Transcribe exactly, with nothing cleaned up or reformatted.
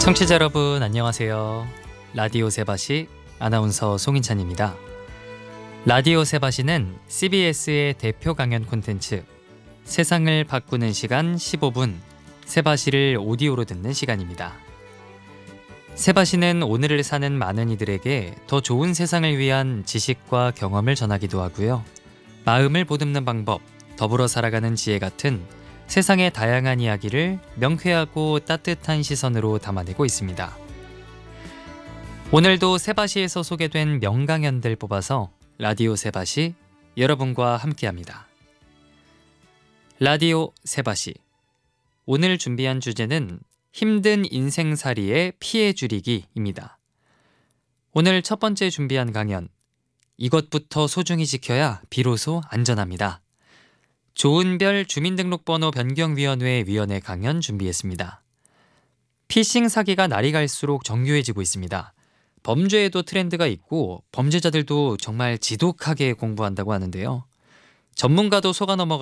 청취자 여러분 안녕하세요. 라디오 세바시 아나운서 송인찬입니다. 라디오 세바시는 씨비에스의 대표 강연 콘텐츠 세상을 바꾸는 시간 십오 분 세바시를 오디오로 듣는 시간입니다. 세바시는 오늘을 사는 많은 이들에게 더 좋은 세상을 위한 지식과 경험을 전하기도 하고요. 마음을 보듬는 방법, 더불어 살아가는 지혜 같은 세상의 다양한 이야기를 명쾌하고 따뜻한 시선으로 담아내고 있습니다. 오늘도 세바시에서 소개된 명강연들 뽑아서 라디오 세바시 여러분과 함께합니다. 라디오 세바시 오늘 준비한 주제는 힘든 인생살이의 피해 줄이기입니다. 오늘 첫 번째 준비한 강연 이것부터 소중히 지켜야 비로소 안전합니다. 조은별 주민등록번호 변경위원회 위원회 강연 준비했습니다. 피싱 사기가 날이 갈수록 정교해지고 있습니다. 범죄에도 트렌드가 있고 범죄자들도 정말 지독하게 공부한다고 하는데요. 전문가도 속아 넘어갈